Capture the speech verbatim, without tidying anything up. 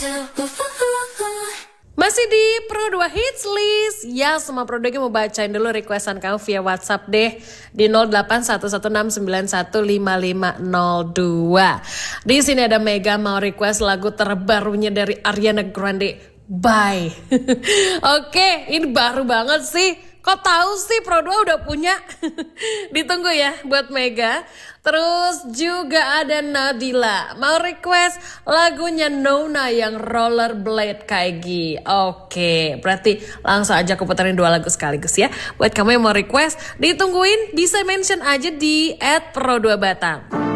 Masih di Pro dua Hits List. Ya, semua Pro dua mau bacain dulu requestan kamu via WhatsApp deh di nol delapan satu satu enam sembilan satu lima lima nol dua. Di sini ada Mega mau request lagu terbarunya dari Ariana Grande, Bye. Oke, ini baru banget sih. Kok tahu sih Pro dua udah punya? Ditunggu ya buat Mega. Terus juga ada Nabila mau request lagunya Nona yang Rollerblade Kaigi. Oke, berarti langsung aja aku puterin dua lagu sekaligus ya. Buat kamu yang mau request, ditungguin bisa mention aja di et pro dua batam.